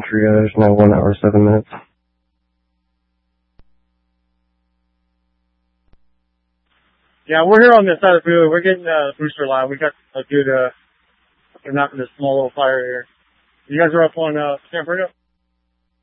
triage, now 1 hour, 7 minutes. Yeah, we're here on this side of the freeway. We're getting Brewster Line. We got a good, they're knocking this small little fire here. You guys are up on San Bernardino?